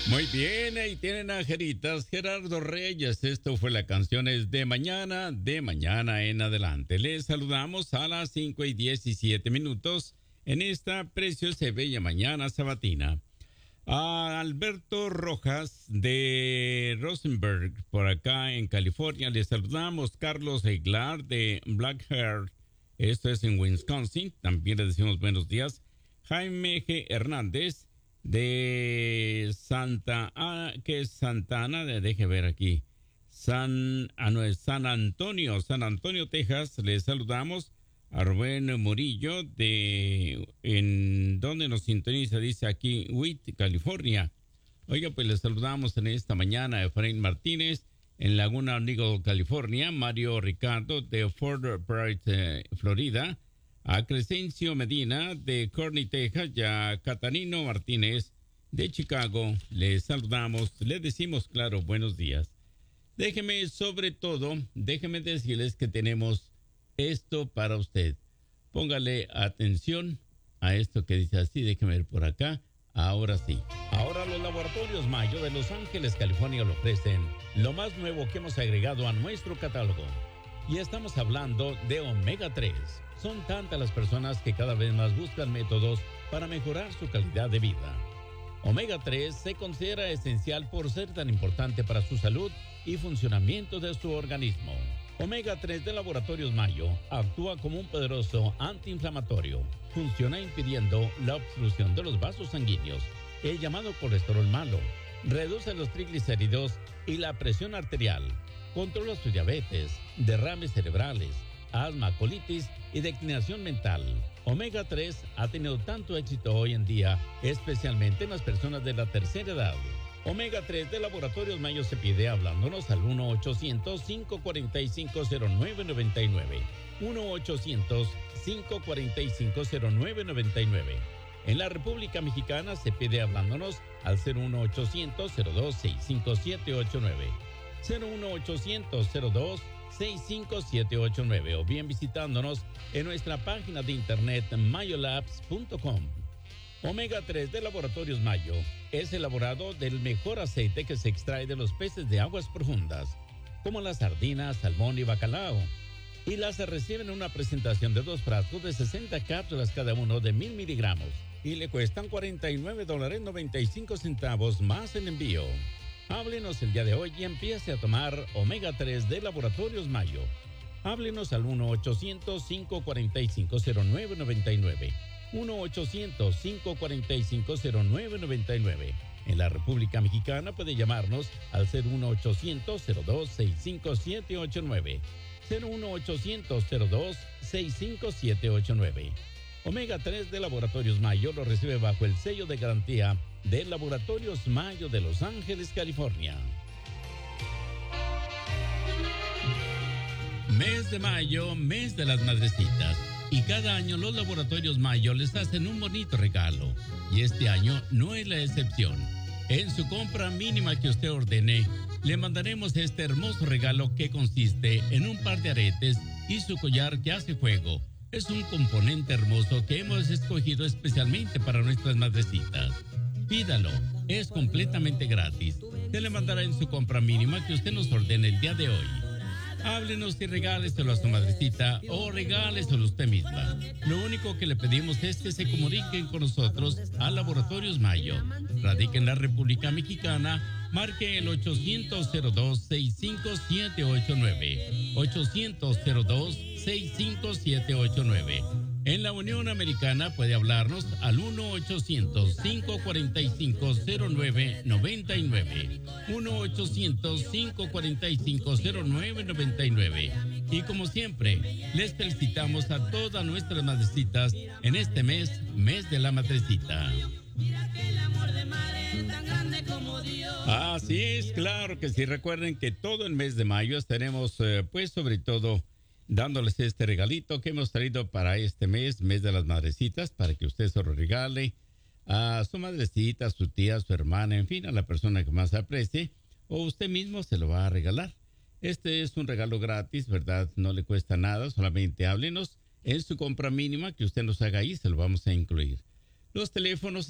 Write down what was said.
Muy bien, ahí tienen a Jeritas Gerardo Reyes. Esto fue la canción es de mañana en adelante. Les saludamos a las 5:17 en esta preciosa y bella mañana sabatina. A Alberto Rojas de Rosenberg, por acá en California, les saludamos. Carlos Eglar de Blackheart, esto es en Wisconsin, también les decimos buenos días. Jaime G. Hernández de Santa Ana, deje ver aquí. No es San Antonio, Texas, les saludamos. A Rubén Murillo en donde nos sintoniza, dice aquí, Witt, California. Oiga, pues les saludamos en esta mañana a Efraín Martínez en Laguna Niguel, California, Mario Ricardo de Fort Bright, Florida, a Crescencio Medina de Corny, Texas, y a Catarino Martínez de Chicago. Les saludamos, les decimos, claro, buenos días. Déjeme decirles que tenemos esto para usted. Póngale atención a esto que dice así, déjeme ver por acá. Ahora sí. Ahora los laboratorios Mayo de Los Ángeles, California lo ofrecen lo más nuevo que hemos agregado a nuestro catálogo. Y estamos hablando de Omega 3. Son tantas las personas que cada vez más buscan métodos para mejorar su calidad de vida. Omega 3 se considera esencial por ser tan importante para su salud y funcionamiento de su organismo. Omega 3 de Laboratorios Mayo actúa como un poderoso antiinflamatorio. Funciona impidiendo la obstrucción de los vasos sanguíneos, el llamado colesterol malo. Reduce los triglicéridos y la presión arterial. Controla su diabetes, derrames cerebrales, asma, colitis y declinación mental. Omega 3 ha tenido tanto éxito hoy en día, especialmente en las personas de la tercera edad. Omega 3 de Laboratorios Mayo se pide hablándonos al 1-800-545-0999. 1-800-545-0999. En la República Mexicana se pide hablándonos al 01800-02-65789. 01800-02-65789 o bien visitándonos en nuestra página de internet mayolabs.com. Omega 3 de Laboratorios Mayo es elaborado del mejor aceite que se extrae de los peces de aguas profundas, como las sardinas, salmón y bacalao. Y las reciben en una presentación de 2 frascos de 60 cápsulas cada uno de 1000 miligramos. Y le cuestan $49.95 más el envío. Háblenos el día de hoy y empiece a tomar Omega 3 de Laboratorios Mayo. Háblenos al 1-800-545-0999. 1-800-545-0999. En la República Mexicana puede llamarnos al 01800-02-65789. 01800-02-65789. Omega 3 de Laboratorios Mayo lo recibe bajo el sello de garantía de Laboratorios Mayo de Los Ángeles, California. Mes de mayo, mes de las madrecitas. Y cada año los Laboratorios Mayo les hacen un bonito regalo. Y este año no es la excepción. En su compra mínima que usted ordene, le mandaremos este hermoso regalo que consiste en un par de aretes y su collar que hace juego. Es un componente hermoso que hemos escogido especialmente para nuestras madrecitas. Pídalo, es completamente gratis. Se le mandará en su compra mínima que usted nos ordene el día de hoy. Háblenos y regáleselo a su madrecita o regáleselo a usted misma. Lo único que le pedimos es que se comuniquen con nosotros a Laboratorios Mayo. Radica en la República Mexicana. Marque el 800-02-65789. 800-02-65789. En la Unión Americana puede hablarnos al 1-800-545-0999. 1-800-545-0999. Y como siempre, les felicitamos a todas nuestras madrecitas en este mes de la madrecita. Mira que el amor de madre es tan grande como Dios. Así es, claro que sí. Recuerden que todo el mes de mayo estaremos, pues sobre todo, dándoles este regalito que hemos traído para este mes de las madrecitas, para que usted se lo regale a su madrecita, a su tía, a su hermana, en fin, a la persona que más aprecie, o usted mismo se lo va a regalar. Este es un regalo gratis, ¿verdad? No le cuesta nada, solamente háblenos en su compra mínima que usted nos haga ahí, se lo vamos a incluir. Los teléfonos